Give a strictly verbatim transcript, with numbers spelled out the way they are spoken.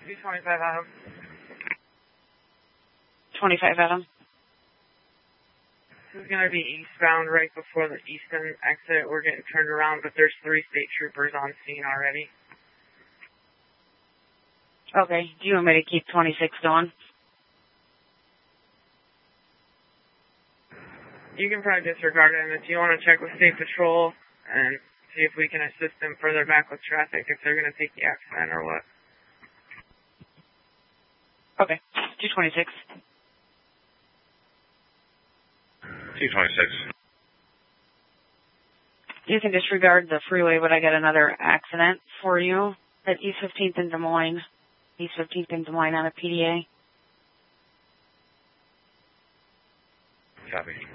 two twenty-five Adam. twenty-five Adam. This is going to be eastbound right before the eastern exit. We're getting turned around, but there's three state troopers on scene already. Okay. Do you want me to keep twenty-six going? You can probably disregard it, and if you want to check with State Patrol and see if we can assist them further back with traffic, if they're going to take the accident or what. Okay. two twenty-six. two twenty-six. You can disregard the freeway, but I got another accident for you at East fifteenth in Des Moines. East fifteenth in Des Moines on a P D A. Copy.